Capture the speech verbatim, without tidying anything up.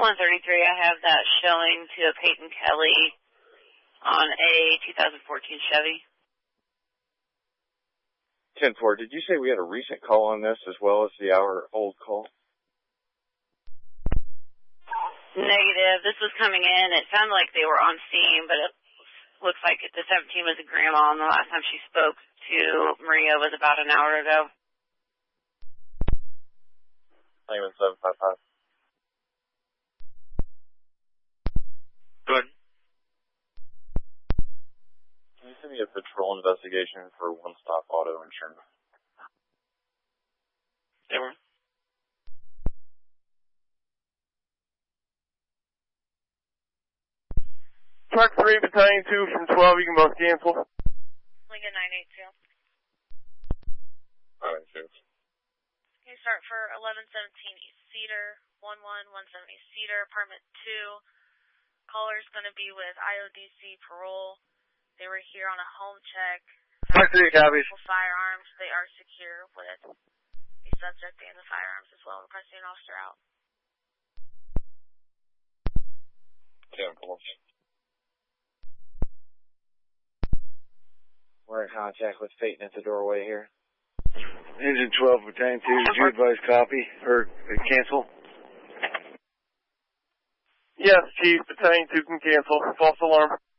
one thirty-three, I have that showing to a Peyton Kelly on a two thousand fourteen Chevy. ten four, did you say we had a recent call on this as well as the hour-old call? Negative. This was coming in. It sounded like they were on scene, but it looks like the seventeen was a grandma, and the last time she spoke to Maria was about an hour ago. Name is seven five five. Good. Can you send me a patrol investigation for One Stop Auto Insurance? They were. Truck three, Battalion two from twelve, you can both cancel. Lincoln nine eight two. nine eight two. Okay, start for eleven seventeen East Cedar, one one one seven East Cedar, apartment two. Caller's going to be with I O D C Parole. They were here on a home check. Truck three, copies. Firearms, they are secure with the subject and the firearms as well. Requesting an officer out. ten four. We're in contact with Peyton at the doorway here. Engine twelve, Battalion two, did you advise copy or cancel? Yes, Chief, Battalion two can cancel. False alarm.